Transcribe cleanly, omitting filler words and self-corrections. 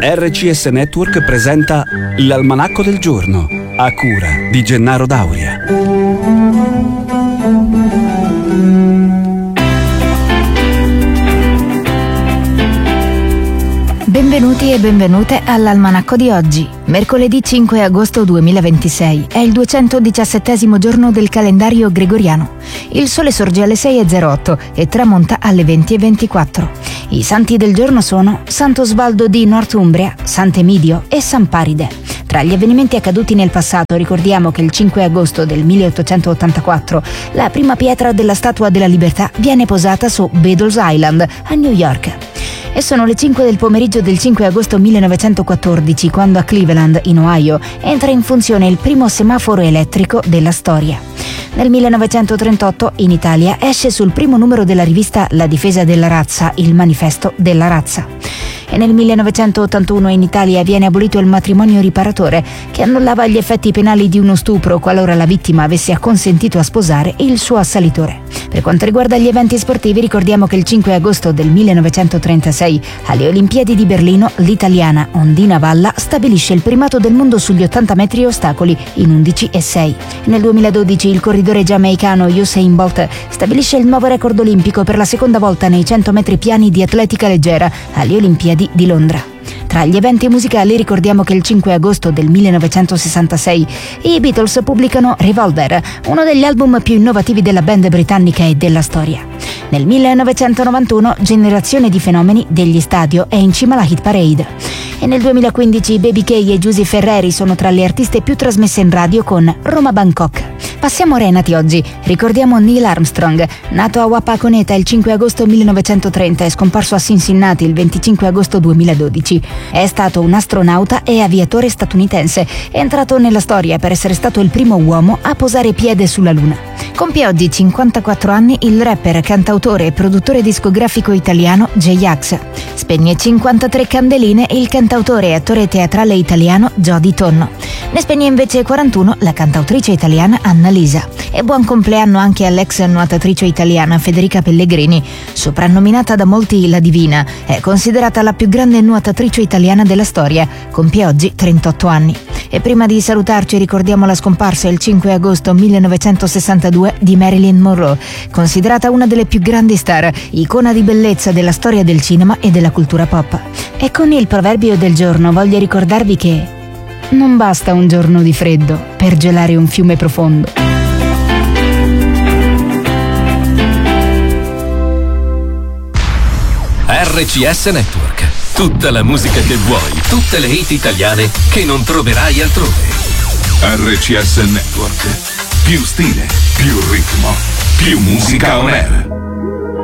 RCS Network presenta l'Almanacco del Giorno, a cura di Gennaro Dauria. Benvenuti e benvenute all'Almanacco di oggi, mercoledì 5 agosto 2026. È il 217° giorno del calendario gregoriano. Il sole sorge alle 6:08 e tramonta alle 20:24. I santi del giorno sono Sant'Osvaldo di Northumbria, Sant'Emidio e San Paride. Tra gli avvenimenti accaduti nel passato ricordiamo che il 5 agosto del 1884 la prima pietra della Statua della Libertà viene posata su Beadle's Island a New York. E sono le 5 del pomeriggio del 5 agosto 1914 quando a Cleveland, in Ohio, entra in funzione il primo semaforo elettrico della storia. Nel 1938 in Italia esce sul primo numero della rivista La difesa della razza, il manifesto della razza. E nel 1981 in Italia viene abolito il matrimonio riparatore, che annullava gli effetti penali di uno stupro qualora la vittima avesse acconsentito a sposare il suo assalitore. Per quanto riguarda gli eventi sportivi, ricordiamo che il 5 agosto del 1936 alle Olimpiadi di Berlino l'italiana Ondina Valla stabilisce il primato del mondo sugli 80 metri ostacoli in 11:06. Nel 2012 il corridore giamaicano Usain Bolt stabilisce il nuovo record olimpico per la seconda volta nei 100 metri piani di atletica leggera alle Olimpiadi di Londra. Tra gli eventi musicali ricordiamo che il 5 agosto del 1966 i Beatles pubblicano Revolver, uno degli album più innovativi della band britannica e della storia. Nel 1991 Generazione di fenomeni degli Stadio è in cima alla hit parade. E nel 2015 Baby K e Giusy Ferreri sono tra le artiste più trasmesse in radio con Roma Bangkok. Passiamo ai nati oggi. Ricordiamo Neil Armstrong, nato a Wapakoneta il 5 agosto 1930 e scomparso a Cincinnati il 25 agosto 2012. È stato un astronauta e aviatore statunitense, è entrato nella storia per essere stato il primo uomo a posare piede sulla Luna. Compie oggi 54 anni il rapper, cantautore e produttore discografico italiano J-Ax. Spegne 53 candeline il cantautore e attore teatrale italiano Jody Tonno. Ne spegne invece 41 la cantautrice italiana Annalisa. E buon compleanno anche all'ex nuotatrice italiana Federica Pellegrini, soprannominata da molti la Divina. È considerata la più grande nuotatrice italiana della storia. Compie oggi 38 anni. E prima di salutarci ricordiamo la scomparsa il 5 agosto 1962 di Marilyn Monroe, considerata una delle più grandi star, icona di bellezza della storia del cinema e della cultura pop. E con il proverbio del giorno voglio ricordarvi che non basta un giorno di freddo per gelare un fiume profondo. RCS Network. Tutta la musica che vuoi, tutte le hit italiane che non troverai altrove. RCS Network. Più stile, più ritmo, più musica on air.